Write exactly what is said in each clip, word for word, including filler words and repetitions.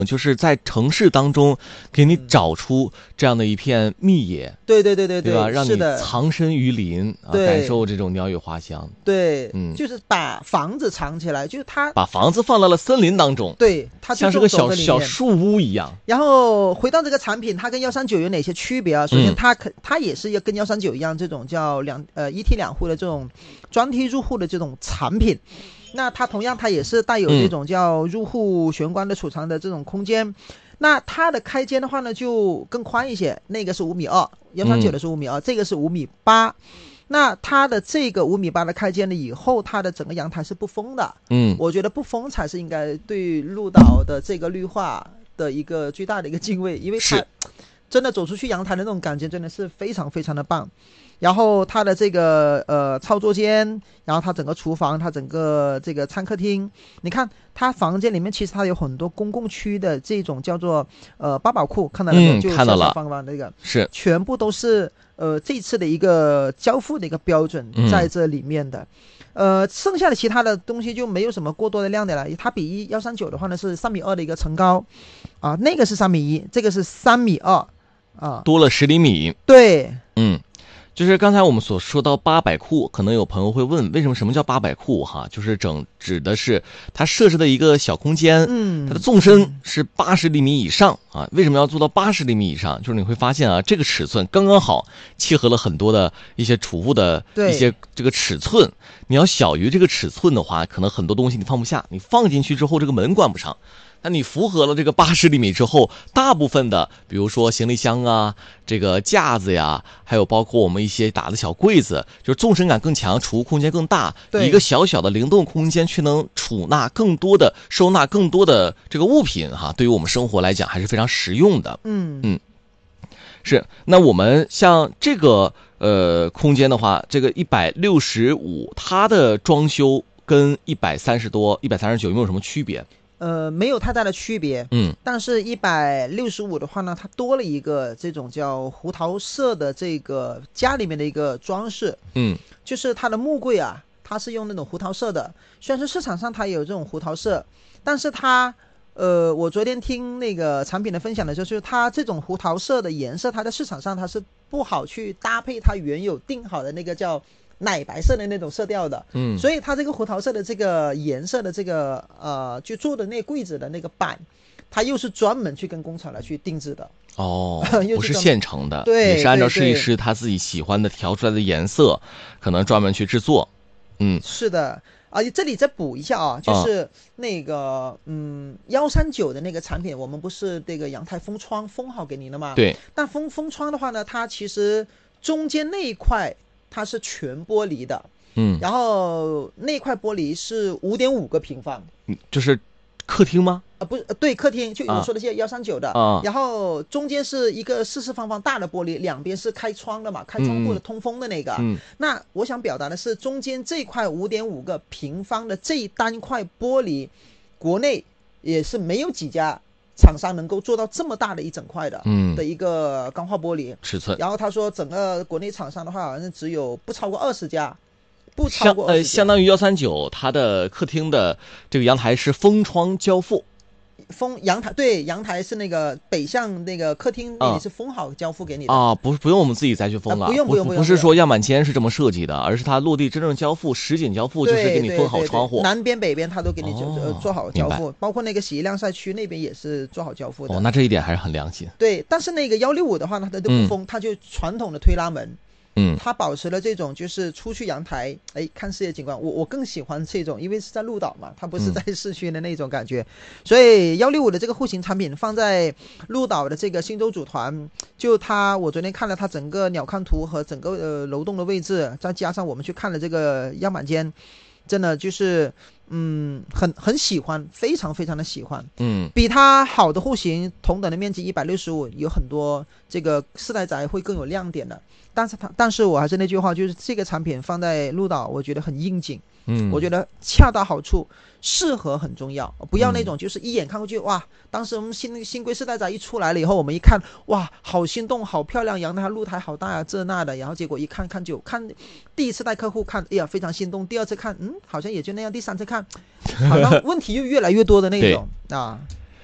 就是在城市当中给你找出这样的一片密野， 嗯、对对对对对吧？让你是藏身于林啊，感受这种鸟语花香。 对， 嗯， 就是把房子藏起来，就是它把房子放到了森林当中， 对，它像是个小小树屋一样。 然后回到这个产品，它跟幺三九有哪些区别啊？首先它可、嗯、它也是要跟幺三九一样，这种叫两呃一梯两户的这种专梯入户的这种产品。那它同样它也是带有这种叫入户玄关的储藏的这种空间、嗯、那它的开间的话呢就更宽一些，那个是五米二，幺三九的是五米二、嗯、这个是五米八。那它的这个五米八的开间了以后，它的整个阳台是不封的。 嗯， 我觉得不封才是应该对鹿岛的这个绿化的一个最大的一个敬畏，因为它真的走出去阳台的那种感觉真的是非常非常的棒。然后它的这个呃操作间，然后它整个厨房，它整个这个餐客厅，你看它房间里面其实它有很多公共区的这种叫做呃八宝库，看到了没有？ 嗯， 就看到了， 方方那个是全部都是呃这次的一个交付的一个标准在这里面的。嗯、呃，剩下的其他的东西就没有什么过多的亮点了。它比幺三九的话呢是三米二的一个层高，啊，那个是三米一，这个是三米二，啊， 多了十厘米。 对， 嗯。就是刚才我们所说到八百库，可能有朋友会问，为什么什么叫八百库哈？就是整指的是它设置的一个小空间， 嗯， 它的纵深是八十厘米以上啊。为什么要做到八十厘米以上？就是你会发现啊，这个尺寸刚刚好契合了很多的一些储物的一些这个尺寸。你要小于这个尺寸的话，可能很多东西你放不下，你放进去之后这个门关不上。那你符合了这个八十厘米之后，大部分的比如说行李箱啊，这个架子呀，还有包括我们一些打的小柜子，就是纵深感更强，储物空间更大，一个小小的灵动空间却能储纳更多的收纳更多的这个物品哈，对于我们生活来讲还是非常实用的。 嗯嗯，是。那我们像这个呃空间的话，这个一百六十五它的装修跟一百三十多一百三十九有没有什么区别？ 呃，没有太大的区别， 嗯， 但是一百六十五的话呢，它多了一个这种叫胡桃色的这个家里面的一个装饰， 嗯， 就是它的木柜啊，它是用那种胡桃色的，虽然说市场上它也有这种胡桃色，但是它，呃，我昨天听那个产品的分享的时候，就是它这种胡桃色的颜色，它在市场上它是不好去搭配它原有定好的那个叫奶白色的那种色调的， 嗯， 所以它这个胡桃色的这个颜色的这个呃，就做的那柜子的那个板，它又是专门去跟工厂来去定制的。 哦， 不是现成的， 对， 也是按照设计师他自己喜欢的调出来的颜色，可能专门去制作。嗯， 是的。啊，这里再补一下啊，就是那个嗯幺三九的那个产品，我们不是这个阳台封窗封好给您了吗？ 对。 但封封窗的话呢，它其实中间那一块它是全玻璃的， 嗯， 然后那块玻璃是五点五个平方， 嗯，就是客厅吗？ 啊，不是，对，客厅，就我说的是幺三九的， 啊， 然后中间是一个四四方方大的玻璃，两边是开窗的嘛，开窗户的通风的那个。 嗯， 那我想表达的是，中间这块五点五个平方的这一单块玻璃，国内也是没有几家厂商能够做到这么大的一整块的， 嗯， 的一个钢化玻璃尺寸。 然后他说，整个国内厂商的话，好像只有不超过二十家。不超过呃，相当于幺三九，它的客厅的这个阳台是封窗交付， 封阳台，对，阳台是那个北向那个客厅那里是封好交付给你的啊，不不用我们自己再去封了， 啊、不用不用不用， 不是说样板间是这么设计的，而是它落地真正交付实景交付就是给你封好窗户， 对对对对南边北边它都给你做、 哦、 做好交付，包括那个洗衣晾晒区那边也是做好交付的。 哦，那这一点还是很良心。 对，但是那个幺六五的话呢，它都不封、嗯，它就传统的推拉门。 嗯， 它保持了这种就是出去阳台，哎，看世界景观。我我更喜欢这种，因为是在鹿岛嘛，它不是在市区的那种感觉。嗯、所以幺六五的这个户型产品放在鹿岛的这个新洲组团，就它，我昨天看了它整个鸟瞰图和整个呃楼栋的位置，再加上我们去看了这个样板间，真的就是嗯很很喜欢，非常非常的喜欢。 嗯， 比它好的户型，同等的面积一百六十五，有很多这个世代宅会更有亮点的。但是它，但是我还是那句话，就是这个产品放在鹿岛，我觉得很应景。 嗯， 我觉得恰到好处，适合很重要。不要那种就是一眼看过去，嗯、哇！当时我们新新规世代宅一出来了以后，我们一看，哇，好心动，好漂亮，阳台露台好大呀、啊，这那的。然后结果一看看就看，第一次带客户看，哎呀，非常心动。第二次看，嗯，好像也就那样。第三次看，好像问题又越来越多的那种啊。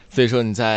所以说你在